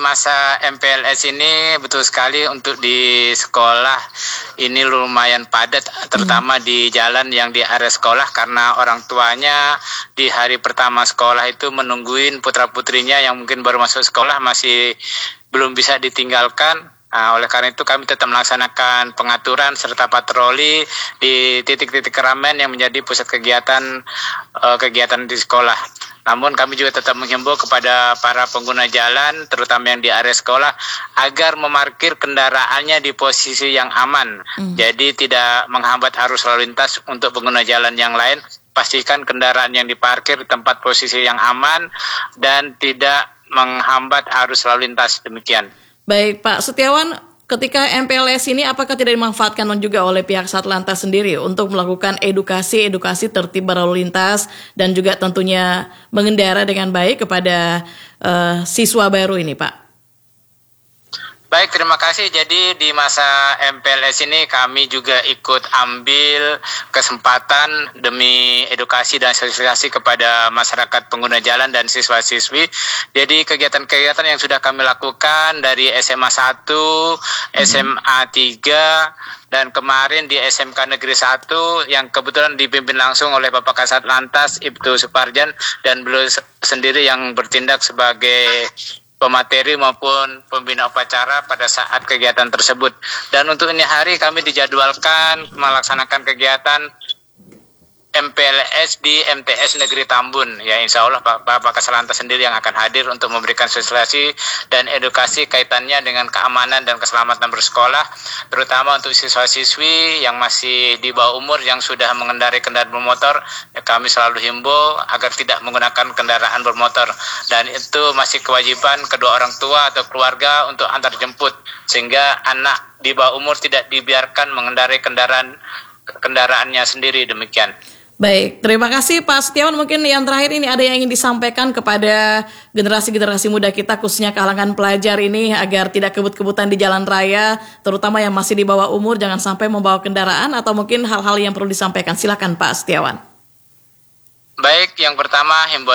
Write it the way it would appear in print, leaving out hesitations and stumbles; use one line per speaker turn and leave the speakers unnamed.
masa MPLS ini betul sekali untuk di sekolah ini lumayan padat, terutama di jalan yang di area sekolah, karena orang tuanya di hari pertama sekolah itu menungguin putra-putrinya yang mungkin baru masuk sekolah masih belum bisa ditinggalkan. Oleh karena itu kami tetap melaksanakan pengaturan serta patroli di titik-titik keramaian yang menjadi pusat kegiatan di sekolah. Namun kami juga tetap menghimbau kepada para pengguna jalan, terutama yang di area sekolah, agar memarkir kendaraannya di posisi yang aman. Jadi tidak menghambat arus lalu lintas untuk pengguna jalan yang lain. Pastikan kendaraan yang diparkir di tempat posisi yang aman dan tidak menghambat arus lalu lintas, demikian.
Baik Pak Setiawan, ketika MPLS ini apakah tidak dimanfaatkan juga oleh pihak Satlantas sendiri untuk melakukan edukasi tertib berlalu lintas dan juga tentunya mengendara dengan baik kepada siswa baru ini Pak?
Baik, terima kasih. Jadi di masa MPLS ini kami juga ikut ambil kesempatan demi edukasi dan sosialisasi kepada masyarakat pengguna jalan dan siswa-siswi. Jadi kegiatan-kegiatan yang sudah kami lakukan dari SMA 1, SMA 3, dan kemarin di SMK Negeri 1 yang kebetulan dipimpin langsung oleh Bapak Kasat Lantas Ibtu Suparjan, dan beliau sendiri yang bertindak sebagai pemateri maupun pembina upacara pada saat kegiatan tersebut. Dan untuk ini hari kami dijadwalkan melaksanakan kegiatan MPLS di MTS Negeri Tambun. Ya, insya Allah Bapak Kaslantas sendiri yang akan hadir untuk memberikan sosialisasi dan edukasi kaitannya dengan keamanan dan keselamatan bersekolah, terutama untuk siswa-siswi yang masih di bawah umur yang sudah mengendarai kendaraan bermotor. Ya, kami selalu himbau agar tidak menggunakan kendaraan bermotor, dan itu masih kewajiban kedua orang tua atau keluarga untuk antar jemput, sehingga anak di bawah umur tidak dibiarkan mengendarai kendaraannya sendiri, demikian.
Baik, terima kasih Pak Setiawan. Mungkin yang terakhir ini ada yang ingin disampaikan kepada generasi-generasi muda kita, khususnya kalangan pelajar ini, agar tidak kebut-kebutan di jalan raya, terutama yang masih di bawah umur, jangan sampai membawa kendaraan, atau mungkin hal-hal yang perlu disampaikan. Silakan Pak Setiawan.
Baik, yang pertama himbauan